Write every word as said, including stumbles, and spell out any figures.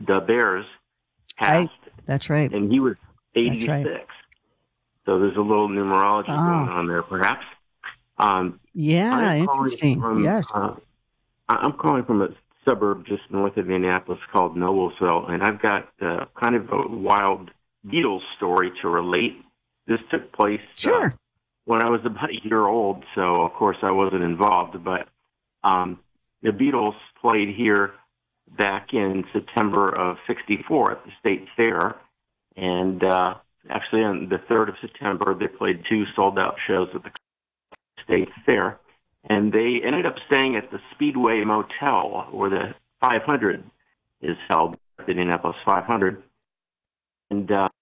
the Bears Right. passed, That's right. and he was That's right. eighty-six. So there's a little numerology Oh. going on there, perhaps. Um, Yeah, I'm calling interesting. from, Yes. uh, I- I'm calling from a suburb just north of Indianapolis called Noblesville, and I've got uh, kind of a wild Beatles story to relate. This took place uh, Sure. when I was about a year old, so of course I wasn't involved, but um, the Beatles played here back in September of sixty-four at the State Fair, and uh, actually on the third of September they played two sold-out shows at the State Fair, and they ended up staying at the Speedway Motel where the five hundred is held, the Indianapolis five hundred, and uh,